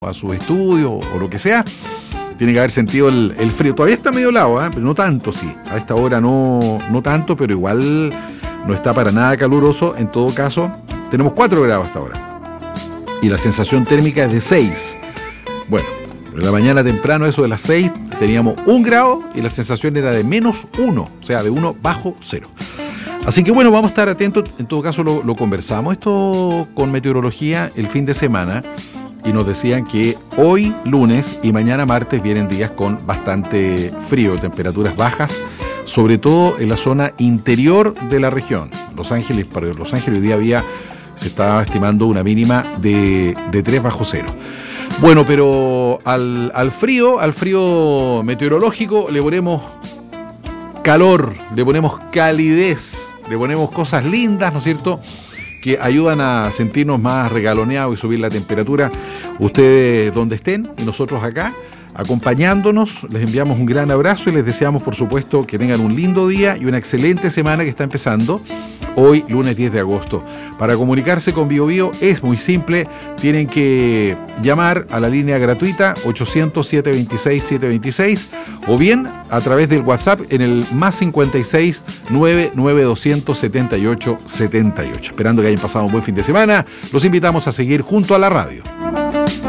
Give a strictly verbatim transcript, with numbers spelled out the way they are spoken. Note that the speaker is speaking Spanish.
a sus estudios o lo que sea, tiene que haber sentido el, el frío. Todavía está medio helado, ¿eh? Pero no tanto, sí. A esta hora no, no tanto, pero igual no está para nada caluroso. En todo caso, tenemos cuatro grados hasta ahora. Y la sensación térmica es de seis. Bueno, en la mañana temprano, eso de las seis, teníamos un grado y la sensación era de menos uno, o sea, de uno bajo cero. Así que bueno, vamos a estar atentos. En todo caso, lo, lo conversamos esto con meteorología el fin de semana. Y nos decían que hoy lunes y mañana martes vienen días con bastante frío, temperaturas bajas, sobre todo en la zona interior de la región. Los Ángeles, para Los Ángeles hoy día había, se estaba estimando una mínima de, de tres bajo cero. Bueno, pero al, al frío, al frío meteorológico le ponemos calor, le ponemos calidez, le ponemos cosas lindas, ¿no es cierto?, que ayudan a sentirnos más regaloneados y subir la temperatura. Ustedes donde estén y nosotros acá, acompañándonos, les enviamos un gran abrazo y les deseamos, por supuesto, que tengan un lindo día y una excelente semana que está empezando hoy, lunes diez de agosto. Para comunicarse con Bio Bio es muy simple, tienen que llamar a la línea gratuita ochocientos, siete veintiséis, siete veintiséis o bien a través del WhatsApp en el más cincuenta y seis, nueve nueve doscientos setenta y ocho setenta y ocho. Esperando que hayan pasado un buen fin de semana, los invitamos a seguir junto a la radio.